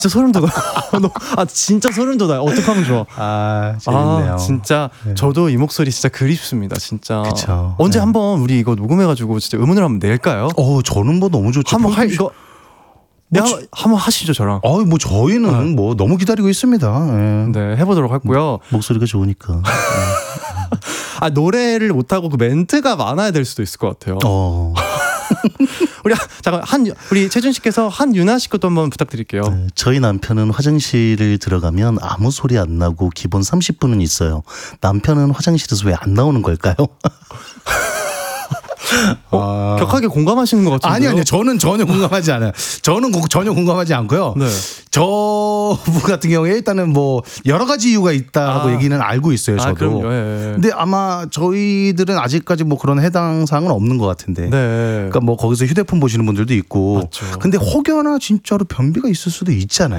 진짜 소름 돋아요. 진짜 소름 돋아요. 어떡하면 좋아. 재밌네요. 진짜 네. 저도 이 목소리 진짜 그립습니다. 진짜. 그쵸. 언제 네. 한번 우리 이거 녹음해가지고 진짜 음원을 한번 낼까요? 저는 뭐 너무 좋죠. 한번 이거 한번 하시죠 저랑. 뭐 저희는 뭐 너무 기다리고 있습니다. 예. 네, 해보도록 하고요. 목소리가 좋으니까. 노래를 못하고 그 멘트가 많아야 될 수도 있을 것 같아요. 우리 최준 씨께서 한유나 씨 것도 한번 부탁드릴게요. 네, 저희 남편은 화장실을 들어가면 아무 소리 안 나고 기본 30분은 있어요. 남편은 화장실에서 왜 안 나오는 걸까요? 격하게 공감하시는 것 같은데요? 아니요. 저는 전혀 공감하지 않아요. 저는 전혀 공감하지 않고요. 네. 저분 같은 경우에 일단은 뭐 여러 가지 이유가 있다고 얘기는 알고 있어요. 저도. 그럼요. 예. 근데 아마 저희들은 아직까지 뭐 그런 해당 사항은 없는 것 같은데. 네. 그러니까 뭐 거기서 휴대폰 보시는 분들도 있고. 맞죠. 근데 혹여나 진짜로 변비가 있을 수도 있잖아요.